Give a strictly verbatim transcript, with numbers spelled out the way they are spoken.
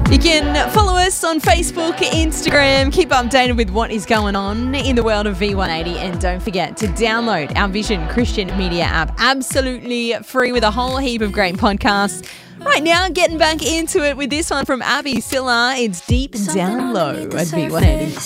You can follow us on Facebook, Instagram, keep updated with what is going on in the world of V one eighty, and don't forget to download our Vision Christian Media app absolutely free with a whole heap of great podcasts. Right now, getting back into it with this one from Abby Silla. It's Deep Down Low at V one eighty.